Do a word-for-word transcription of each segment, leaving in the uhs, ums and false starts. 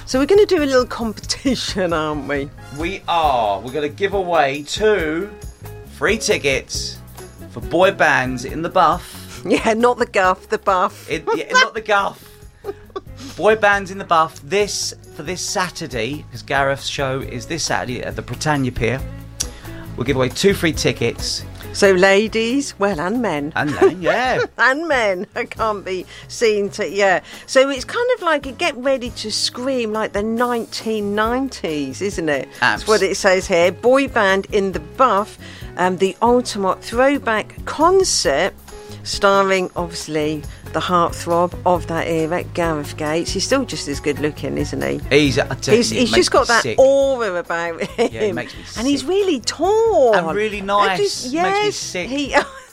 So we're going to do a little competition, aren't we? We are. We're going to give away two free tickets for boy bands in the Buff. Yeah, not the guff, the Buff. It, yeah, not the Guff. Boy bands in the Buff. This for this Saturday, because Gareth's show is this Saturday at the Britannia Pier. We'll give away two free tickets. So ladies, well, and men. And then, yeah. And men. I can't be seen to, yeah. So it's kind of like a get ready to scream like the nineteen nineties, isn't it? That's what it says here. Boy band in the Buff, um, the ultimate throwback concert, starring, obviously, the heartthrob of that era, Gareth Gates. He's still just as good looking, isn't he? He's, I tell he's, you, he's just got that sick. aura about him. Yeah, it makes me sick. And he's really tall. And really nice. Just, yes, makes me sick.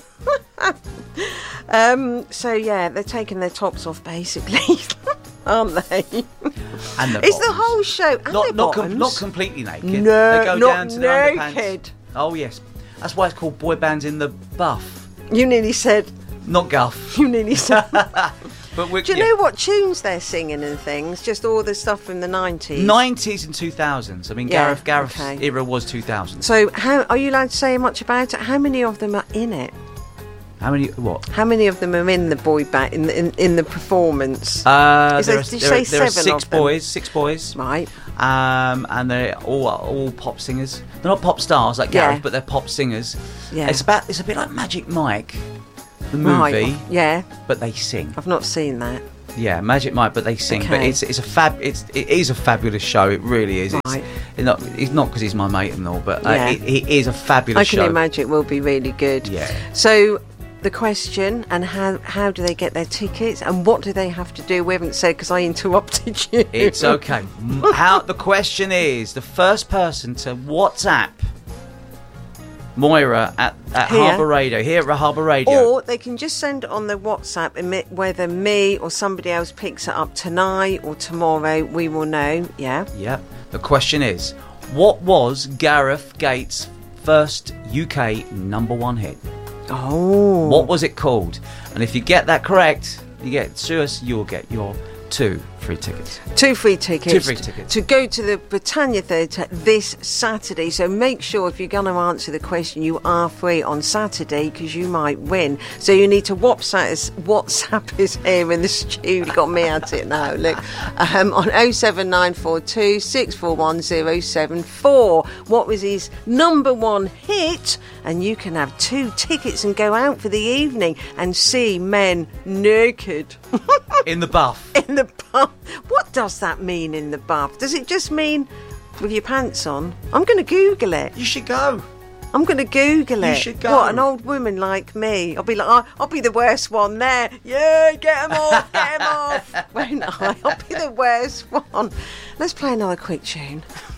He, um, so, yeah, they're taking their tops off, basically. Aren't they? And the it's the bottoms. whole show. And not, the not, com- bottoms. not completely naked. No, they go not down to the underpants. naked. Oh, yes. That's why it's called boy bands in the Buff. You nearly said... Not Guff. You nearly said... But do you yeah. know what tunes they're singing and things? Just all the stuff from the nineties. nineties and two thousands. I mean, Yeah, Gareth Gareth's okay. era was two thousand. So, how are you allowed to say much about it? How many of them are in it? How many? What? How many of them are in the boy band in the, in, in the performance? Uh, Is there there- are, did you there say are, there are seven six of them? boys. Six boys. Right. Um, and they're all all pop singers. They're not pop stars like Gareth, Yeah. but they're pop singers. Yeah. It's about. It's a bit like Magic Mike, the Right. movie, Yeah. but they sing. I've not seen that. Yeah, Magic Mike, but they sing. But Okay. it's it's a fab. It's it is a fabulous show. It really is. It's, Right. it's not. It's not because he's my mate and all, but uh, Yeah. it, it is a fabulous I can show. imagine it will be really good. Yeah. So, the question, and how how do they get their tickets, and what do they have to do? We haven't said because I interrupted you. It's okay. M- How the question is, the first person to WhatsApp Moira at, at Here. Harbour Radio, here at Harbour Radio. Or they can just send it on the WhatsApp, admit whether me or somebody else picks it up tonight or tomorrow. We will know. Yeah. Yep. The question is, what was Gareth Gates' first U K number one hit? Oh. What was it called? And if you get that correct, you get to us, you'll get your two free tickets. Two free tickets. Two free tickets. To go to the Britannia Theatre this Saturday. So make sure if you're going to answer the question, you are free on Saturday because you might win. So you need to WhatsApp us. WhatsApp is here in the studio. Got me at it now. Look, um, on oh seven nine four two six four one oh seven four. What was his number one hit? And you can have two tickets and go out for the evening and see men naked. In the Buff. In the buff. What does that mean in the buff? Does it just mean with your pants on? I'm going to Google it. You should go. I'm going to Google it. You should go. What, an old woman like me? I'll be like, oh, I'll be the worst one there. Yeah, get 'em off, get 'em off. Won't I? I'll be the worst one. Let's play another quick tune.